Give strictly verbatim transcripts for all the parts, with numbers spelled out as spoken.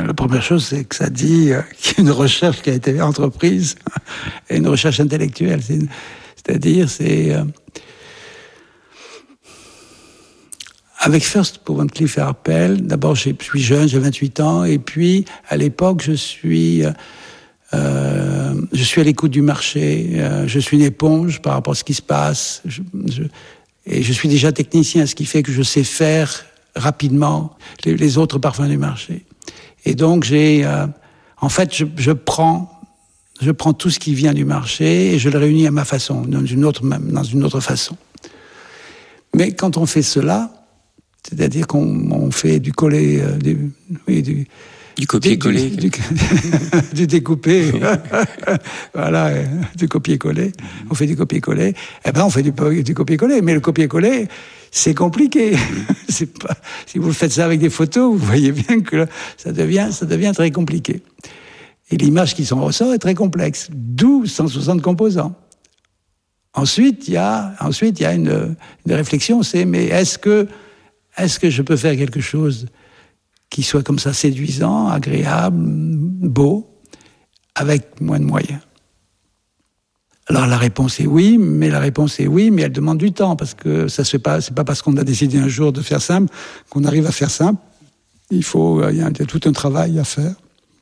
la première chose, c'est que ça dit euh, qu'il y a une recherche qui a été entreprise, et une recherche intellectuelle. C'est une, c'est-à-dire, c'est... Euh, avec First pour Van Cleef et Arpels, d'abord, je suis jeune, j'ai vingt-huit ans, et puis, à l'époque, je suis... Euh, je suis à l'écoute du marché, euh, je suis une éponge par rapport à ce qui se passe, je, je, et je suis déjà technicien, ce qui fait que je sais faire rapidement les, les autres parfums du marché. Et donc, j'ai... Euh, en fait, je, je prends... Je prends tout ce qui vient du marché et je le réunis à ma façon, dans une autre, dans une autre façon. Mais quand on fait cela, c'est-à-dire qu'on on fait du collé, euh, du, oui, du, du copier-coller, du, du, du découpé, voilà, euh, du copier-coller. Mm-hmm. On fait du copier-coller. Eh ben, on fait du, du copier-coller. Mais le copier-coller, c'est compliqué. c'est pas, si vous faites ça avec des photos, vous voyez bien que ça devient, ça devient très compliqué. Et l'image qui s'en ressort est très complexe, d'où cent soixante composants. Ensuite, il y a, ensuite, il y a une, une réflexion, c'est, mais est-ce que, est-ce que je peux faire quelque chose qui soit comme ça séduisant, agréable, beau, avec moins de moyens? Alors la réponse est oui, mais la réponse est oui, mais elle demande du temps, parce que ça se fait pas, c'est pas parce qu'on a décidé un jour de faire simple qu'on arrive à faire simple. Il faut, il y a tout un travail à faire.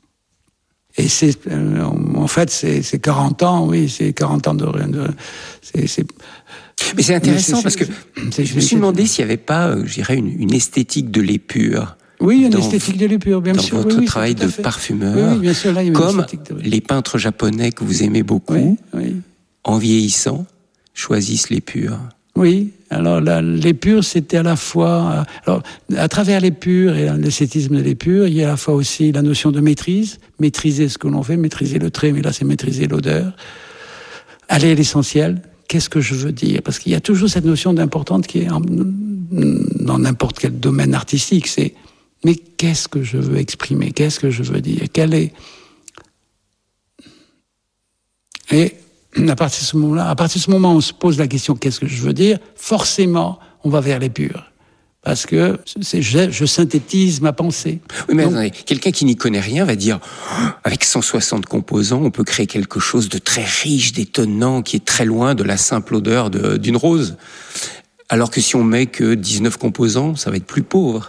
Et c'est, euh, en fait, c'est, c'est quarante ans, oui, c'est quarante ans de... de c'est, c'est, mais c'est intéressant, mais c'est, parce que c'est, je me suis demandé s'il n'y avait pas, euh, je dirais, une, une esthétique de l'épure. Oui, une esthétique de l'épure, bien dans sûr. Dans votre oui, travail oui, de parfumeur, oui, oui, bien sûr, là, il y a comme de... les peintres japonais que vous aimez beaucoup, oui, oui. en vieillissant, choisissent l'épure. Oui, alors la, l'épure, c'était à la fois... Alors, à travers l'épure et l'esthétisme de l'épure, il y a à la fois aussi la notion de maîtrise, maîtriser ce que l'on fait, maîtriser le trait, mais là, c'est maîtriser l'odeur. Aller à l'essentiel, qu'est-ce que je veux dire? Parce qu'il y a toujours cette notion d'importante qui est en, dans n'importe quel domaine artistique, c'est mais qu'est-ce que je veux exprimer? Qu'est-ce que je veux dire? Quel est... Et... À partir de ce moment-là, à partir de ce moment où on se pose la question qu'est-ce que je veux dire, forcément, on va vers l'épure. Parce que c'est, je, je synthétise ma pensée. Oui, mais Donc, attendez, quelqu'un qui n'y connaît rien va dire oh, avec cent soixante composants, on peut créer quelque chose de très riche, d'étonnant, qui est très loin de la simple odeur de, d'une rose. Alors que si on met que dix-neuf composants, ça va être plus pauvre.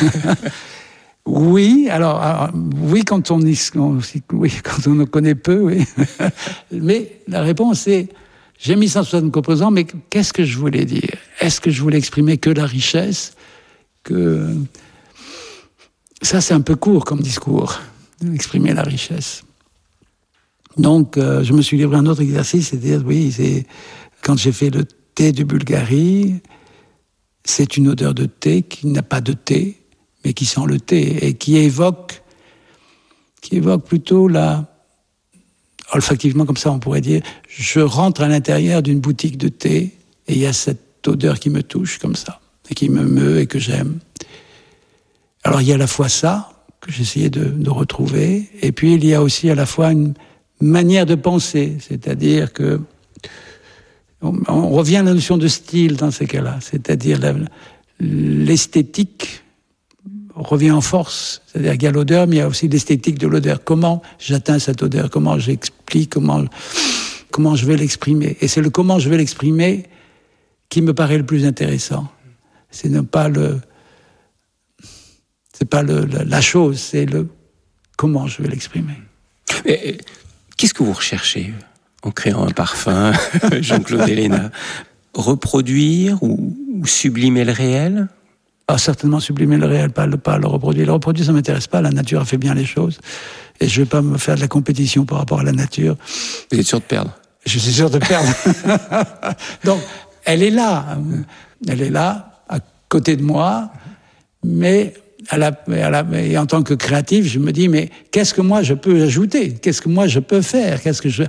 Oui, alors, alors oui quand on, y, on oui quand on en connaît peu, oui. Mais la réponse est j'ai mis cent soixante composants, mais qu'est-ce que je voulais dire? Est-ce que je voulais exprimer que la richesse? Que ça c'est un peu court comme discours, exprimer la richesse. Donc euh, je me suis livré à un autre exercice, c'est-à-dire oui, c'est quand j'ai fait le thé de Bulgarie, c'est une odeur de thé qui n'a pas de thé, mais qui sent le thé et qui évoque, qui évoque plutôt la, olfactivement comme ça on pourrait dire, je rentre à l'intérieur d'une boutique de thé et il y a cette odeur qui me touche comme ça, et qui me meut et que j'aime. Alors il y a à la fois ça, que j'essayais de, de retrouver, et puis il y a aussi à la fois une manière de penser, c'est-à-dire que on, on revient à la notion de style dans ces cas-là, c'est-à-dire la, l'esthétique revient en force, c'est-à-dire qu'il y a l'odeur, mais il y a aussi l'esthétique de l'odeur. Comment j'atteins cette odeur? Comment j'explique? Comment, comment je vais l'exprimer? Et c'est le comment je vais l'exprimer qui me paraît le plus intéressant. C'est ne pas le, c'est pas le, la, la chose, c'est le comment je vais l'exprimer. Mais, qu'est-ce que vous recherchez en créant un parfum, Jean-Claude Héléna? Reproduire ou, ou sublimer le réel? Ah, certainement sublimer le réel, pas le, pas le reproduire. Le reproduire, ça ne m'intéresse pas. La nature a fait bien les choses. Et je ne vais pas me faire de la compétition par rapport à la nature. Vous êtes sûr de perdre? Je suis sûr de perdre. Donc, elle est là. Elle est là, à côté de moi. Mais, à la, à la, et en tant que créatif, je me dis, mais qu'est-ce que moi je peux ajouter? Qu'est-ce que moi je peux faire? Qu'est-ce que je...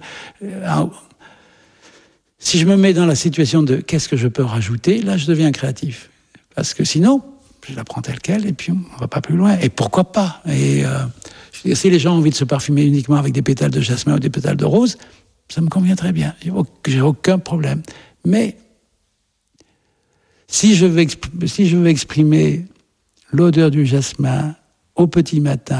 Si je me mets dans la situation de qu'est-ce que je peux rajouter, là, je deviens créatif. Parce que sinon, je la prends telle qu'elle et puis on ne va pas plus loin. Et pourquoi pas? Et euh, je veux dire, si les gens ont envie de se parfumer uniquement avec des pétales de jasmin ou des pétales de rose, ça me convient très bien. J'ai aucun problème. Mais si je veux, exp- si je veux exprimer l'odeur du jasmin au petit matin,